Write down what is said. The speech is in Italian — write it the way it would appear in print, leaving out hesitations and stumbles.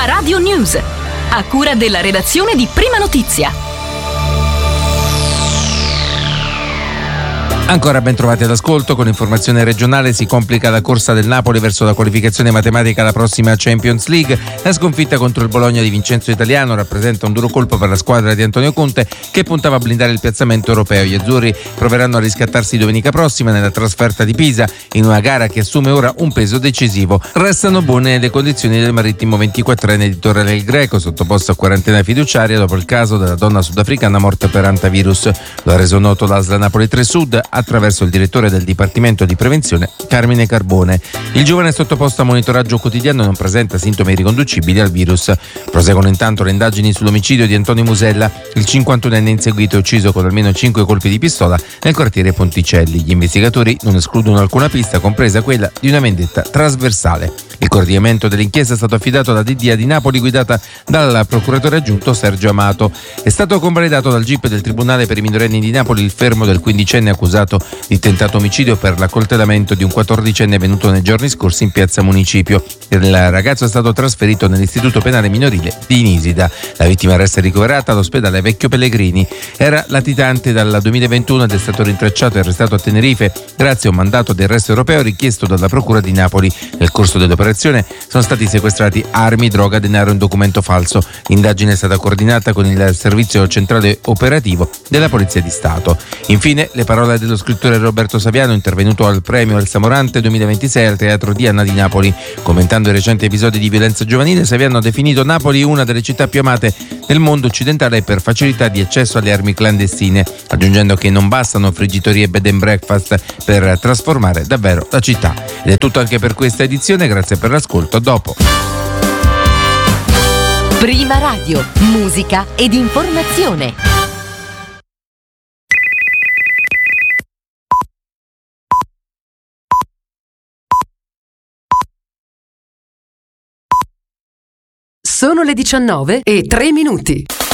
Prima Radio News, a cura della redazione di Prima Notizia. Ancora ben trovati all'ascolto. Con informazione regionale si complica la corsa del Napoli verso la qualificazione matematica alla prossima Champions League. La sconfitta contro il Bologna di Vincenzo Italiano rappresenta un duro colpo per la squadra di Antonio Conte, che puntava a blindare il piazzamento europeo. Gli azzurri proveranno a riscattarsi domenica prossima nella trasferta di Pisa, in una gara che assume ora un peso decisivo. Restano buone le condizioni del marittimo 24enne di Torre del Greco, sottoposto a quarantena fiduciaria dopo il caso della donna sudafricana morta per antivirus. Lo ha reso noto l'ASL Napoli 3 Sud attraverso il direttore del Dipartimento di Prevenzione, Carmine Carbone. Il giovane è sottoposto a monitoraggio quotidiano e non presenta sintomi riconducibili al virus. Proseguono intanto le indagini sull'omicidio di Antonio Musella, il 51enne inseguito e ucciso con almeno 5 colpi di pistola nel quartiere Ponticelli. Gli investigatori non escludono alcuna pista, compresa quella di una vendetta trasversale. Il coordinamento dell'inchiesta è stato affidato alla DDA di Napoli, guidata dal procuratore aggiunto Sergio Amato. È stato convalidato dal GIP del Tribunale per i minorenni di Napoli il fermo del 15enne accusato di tentato omicidio per l'accoltellamento di un 14enne avvenuto nei giorni scorsi in piazza Municipio. Il ragazzo è stato trasferito nell'istituto penale minorile di Nisida. La vittima resta ricoverata all'ospedale Vecchio Pellegrini. Era latitante dal 2021 ed è stato rintracciato e arrestato a Tenerife grazie a un mandato di arresto europeo richiesto dalla Procura di Napoli. Nel corso dell'operazione sono stati sequestrati armi, droga, denaro e un documento falso. L'indagine è stata coordinata con il Servizio Centrale Operativo della Polizia di Stato. Infine, le parole dello scrittore Roberto Saviano, intervenuto al premio El Samorante 2026 al Teatro Diana di Napoli. Commentando i recenti episodi di violenza giovanile, Saviano ha definito Napoli una delle città più amate nel mondo occidentale per facilità di accesso alle armi clandestine, aggiungendo che non bastano friggitori e bed and breakfast per trasformare davvero la città. Ed è tutto anche per questa edizione, grazie per l'ascolto, a dopo. Prima Radio, musica ed informazione. Sono le 19:03.